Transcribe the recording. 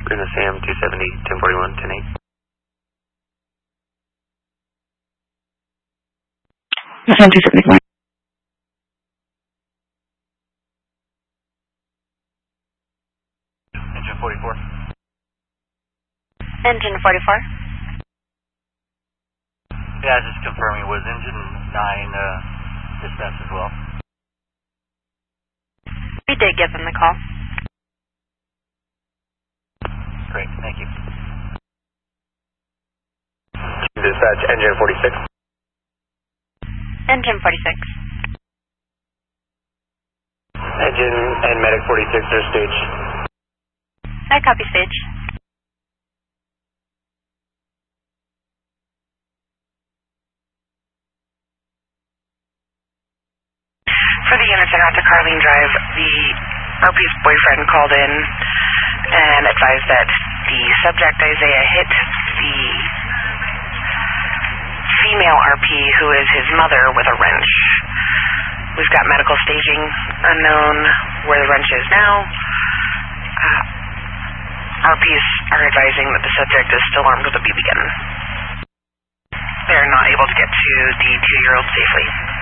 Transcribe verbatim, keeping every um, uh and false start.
Business Sam two seventy, ten forty-one, ten eight. Sam two seventy-one. Engine forty-four. Engine forty-four. Yeah, just confirming, was engine nine uh, dispatched as well? We did give them the call. Great, thank you. Dispatch, engine forty-six. Engine forty-six. Engine and medic forty-six are stage. I copy stage. For the units that got to Carlene Drive, the R P's boyfriend called in and advised that the subject, Isaiah, hit the female R P, who is his mother, with a wrench. We've got medical staging unknown where the wrench is now. Uh, R Ps are advising that the subject is still armed with a B B gun. They are not able to get to the two-year-old safely.